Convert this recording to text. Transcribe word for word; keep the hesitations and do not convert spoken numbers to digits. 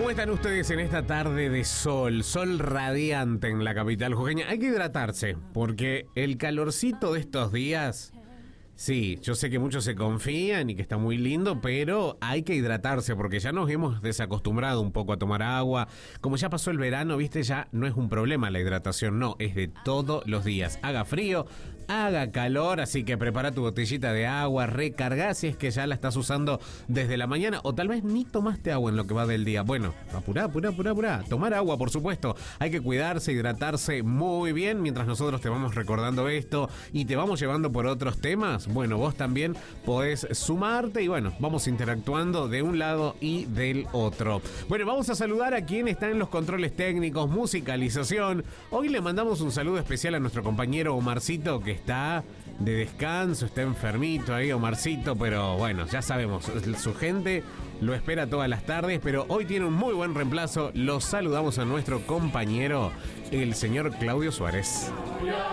¿Cómo están ustedes en esta tarde de sol? Sol radiante en la capital jujeña. Hay que hidratarse, porque el calorcito de estos días... Sí, yo sé que muchos se confían y que está muy lindo, pero hay que hidratarse porque ya nos hemos desacostumbrado un poco a tomar agua. Como ya pasó el verano, viste, ya no es un problema la hidratación, no, es de todos los días. Haga frío, haga calor, así que prepara tu botellita de agua, recarga si es que ya la estás usando desde la mañana o tal vez ni tomaste agua en lo que va del día. Bueno, apurá, apurá, apurá, apurá. Tomar agua, por supuesto. Hay que cuidarse, hidratarse muy bien mientras nosotros te vamos recordando esto y te vamos llevando por otros temas. Bueno, vos también podés sumarte y bueno, vamos interactuando de un lado y del otro. Bueno, vamos a saludar a quien está en los controles técnicos, musicalización. Hoy le mandamos un saludo especial a nuestro compañero Omarcito, que está de descanso, está enfermito ahí, Omarcito, pero bueno, ya sabemos, su gente lo espera todas las tardes, pero hoy tiene un muy buen reemplazo. Los saludamos a nuestro compañero, el señor Claudio Suárez.